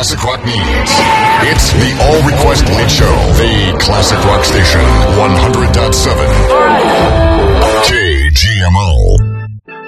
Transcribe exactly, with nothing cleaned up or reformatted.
classic rock needs. It's the All Request Mid Show, the classic rock station, one hundred point seven.